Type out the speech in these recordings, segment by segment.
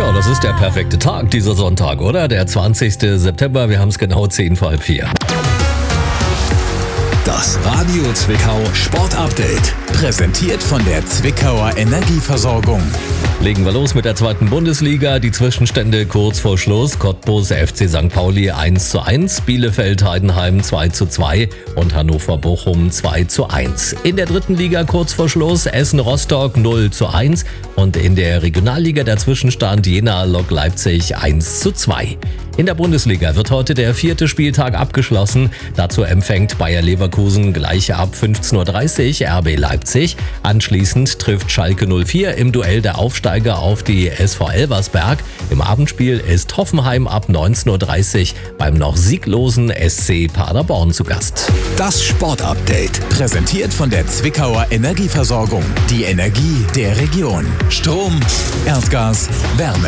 Ja, das ist der perfekte Tag, dieser Sonntag, oder? Der 20. September, wir haben es genau 3:10. Das Radio Zwickau Sport Update. Präsentiert von der Zwickauer Energieversorgung. Legen wir los mit der 2. Bundesliga. Die Zwischenstände kurz vor Schluss. Cottbus, FC St. Pauli 1:1, Bielefeld Heidenheim 2:2 und Hannover Bochum 2:1. In der 3. Liga kurz vor Schluss Essen Rostock 0:1 und in der Regionalliga der Zwischenstand Jena Lok Leipzig 1:2. In der Bundesliga wird heute der 4. Spieltag abgeschlossen. Dazu empfängt Bayer Leverkusen gleich ab 15:30 Uhr RB Leipzig. Anschließend trifft Schalke 04 im Duell der Aufsteiger auf die SV Elversberg. Im Abendspiel ist Hoffenheim ab 19:30 Uhr beim noch sieglosen SC Paderborn zu Gast. Das Sport Update. Präsentiert von der Zwickauer Energieversorgung. Die Energie der Region. Strom, Erdgas, Wärme.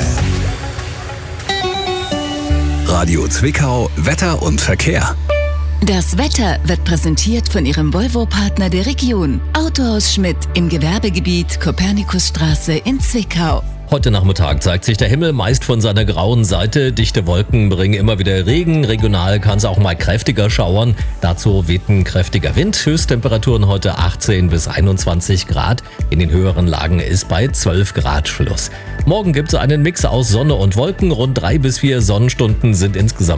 Radio Zwickau, Wetter und Verkehr. Das Wetter wird präsentiert von Ihrem Volvo-Partner der Region. Autohaus Schmidt im Gewerbegebiet Kopernikusstraße in Zwickau. Heute Nachmittag zeigt sich der Himmel meist von seiner grauen Seite. Dichte Wolken bringen immer wieder Regen. Regional kann es auch mal kräftiger schauern. Dazu weht ein kräftiger Wind. Höchsttemperaturen heute 18 bis 21 Grad. In den höheren Lagen ist bei 12 Grad Schluss. Morgen gibt es einen Mix aus Sonne und Wolken. Rund 3 bis 4 Sonnenstunden sind insgesamt